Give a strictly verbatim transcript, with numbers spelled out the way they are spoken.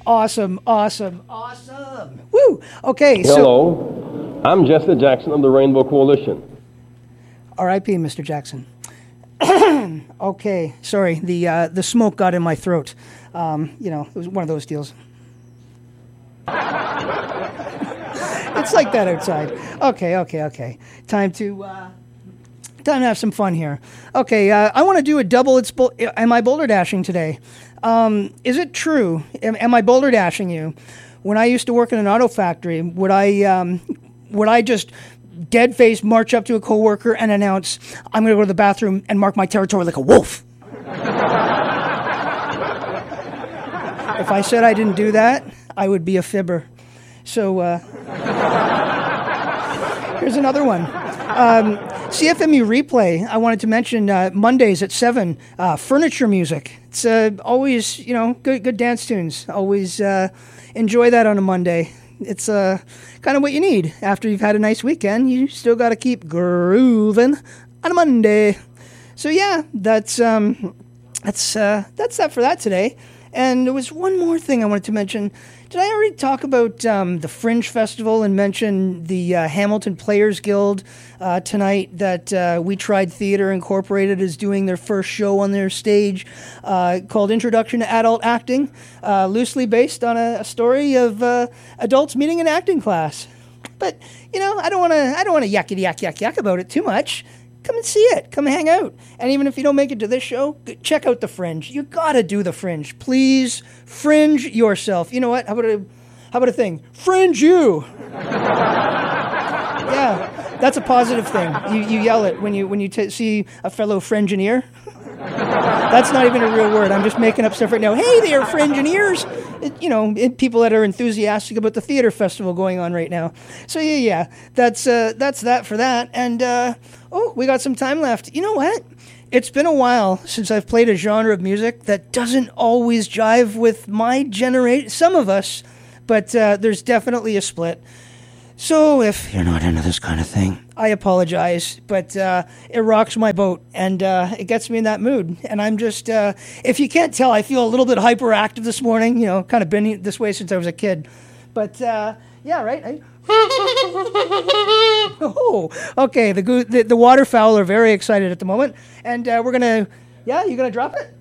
awesome, awesome, awesome. Woo! Okay, so... Hello, I'm Jesse Jackson of the Rainbow Coalition. R I P, Mister Jackson. Okay, sorry, the uh, the smoke got in my throat. Um, you know, it was one of those deals. It's like that outside. Okay, okay, okay. Time to uh, time to have some fun here. Okay, uh, I want to do a double. It's bol- am I boulder dashing today? Um, is it true? Am, am I boulder dashing you? When I used to work in an auto factory, would I um, would I just dead face march up to a coworker and announce, "I'm going to go to the bathroom and mark my territory like a wolf"? If I said I didn't do that, I would be a fibber. So uh, here's another one. Um, C F M U Replay, I wanted to mention uh, Mondays at seven, uh, furniture music. It's uh, always, you know, good good dance tunes. Always uh, enjoy that on a Monday. It's uh, kind of what you need. After you've had a nice weekend, you still got to keep grooving on a Monday. So yeah, that's um, that's uh, that's that for that today. And there was one more thing I wanted to mention. Did I already talk about um, the Fringe Festival and mention the uh, Hamilton Players Guild uh, tonight that uh, We Tried Theatre Incorporated is doing their first show on their stage uh, called Introduction to Adult Acting, uh, loosely based on a, a story of uh, adults meeting an acting class. But, you know, I don't want to I don't want to yakety yak yak yak about it too much. Come and see it. Come hang out. And even if you don't make it to this show, check out the Fringe. You gotta do the Fringe. Please fringe yourself. You know what? How about a, how about a thing? Fringe you. Yeah, that's a positive thing. You you yell it when you when you t- see a fellow fringineer. That's not even a real word. I'm just making up stuff right now. Hey there, fringineers. It, you know, it, people that are enthusiastic about the theater festival going on right now. So yeah, yeah, that's uh, that's that for that. And uh, oh, we got some time left. You know what? It's been a while since I've played a genre of music that doesn't always jive with my generation. Some of us, but uh, there's definitely a split. So if you're not into this kind of thing, I apologize, but uh, it rocks my boat, and uh, it gets me in that mood. And I'm just, uh, if you can't tell, I feel a little bit hyperactive this morning, you know, kind of been this way since I was a kid. But, uh, yeah, right? I... oh, okay, the, the, the waterfowl are very excited at the moment, and uh, we're going to, yeah, you going to drop it?